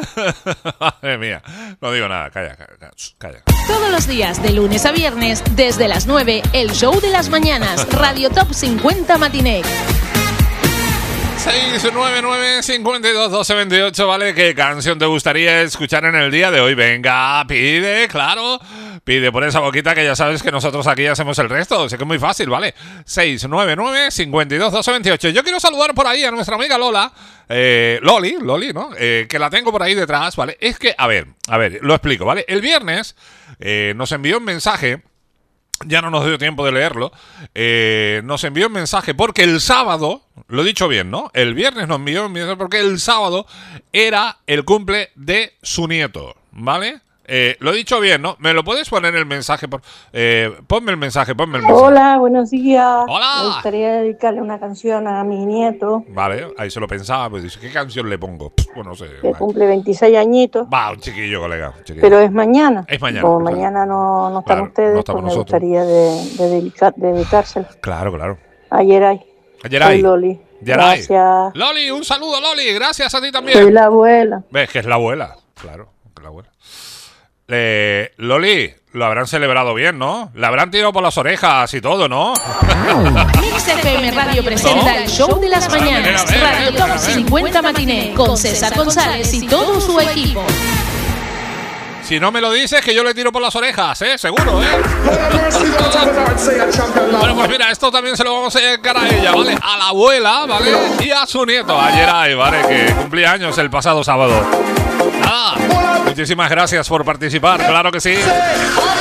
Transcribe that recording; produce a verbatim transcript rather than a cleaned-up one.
Madre mía. No digo nada. Calla, calla, calla. Todos los días, de lunes a viernes, desde las nueve, el show de las mañanas. Radio Top cincuenta Matiné. seis nueve nueve, cinco dos, doce veintiocho, ¿vale? ¿Qué canción te gustaría escuchar en el día de hoy? Venga, pide, claro. Pide por esa boquita que ya sabes que nosotros aquí hacemos el resto. Así que es muy fácil, ¿vale? seis nueve nueve, cinco dos, doce veintiocho. Yo quiero saludar por ahí a nuestra amiga Lola. Eh, Loli, Loli, ¿no? Eh, que la tengo por ahí detrás, ¿vale? Es que, a ver, a ver, lo explico, ¿vale? El viernes eh, nos envió un mensaje. Ya no nos dio tiempo de leerlo. Eh, nos envió un mensaje porque el sábado, lo he dicho bien, ¿no? El viernes nos envió un mensaje porque el sábado era el cumple de su nieto, ¿vale? Eh, lo he dicho bien, ¿no? ¿Me lo puedes poner el mensaje? Por, eh, ponme el mensaje, ponme el mensaje. Hola, buenos días. Hola. Me gustaría dedicarle una canción a mi nieto. Vale, ahí se lo pensaba, pues dice, ¿qué canción le pongo? Pff, pues no sé. Que vale. cumple veintiséis añitos. Va, un chiquillo, colega. Un chiquillo. Pero es mañana. Es mañana. Como claro. mañana no, no están Claro, ustedes, no estamos pues me nosotros. gustaría de, de dedicar, dedicárselo. Claro, claro. Ayer hay. Ayer Soy hay. Loli. Yeray. Gracias. Loli, un saludo, Loli. Gracias a ti también. Soy la abuela. Ves que es la abuela. Claro, que es la abuela. Eh, Loli, lo habrán celebrado bien, ¿no? Le habrán tirado por las orejas y todo, ¿no? Mix F M Radio presenta ¿No? el show de las mañanas. A ver, a ver, Radio a ver, a Top ver. cincuenta Matiné. Con César González y todo su equipo. Si no me lo dices, que yo le tiro por las orejas, ¿eh? Seguro, ¿eh? Bueno, pues mira, esto también se lo vamos a dedicar a ella, ¿vale? A la abuela, ¿vale? Y a su nieto, a Yeray, ¿vale? Que cumplía años el pasado sábado. Nada, muchísimas gracias por participar, claro que sí.